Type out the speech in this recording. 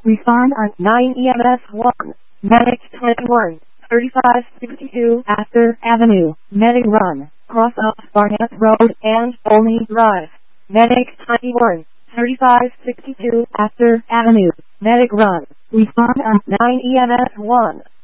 Respond on 9 EMS 1. Medic 21, 3562 Astor Avenue. Medic run. Cross up Barnett Road and Olney Drive. Medic 21, 3562 Astor Avenue. Medic run. Respond on 9 EMS 1.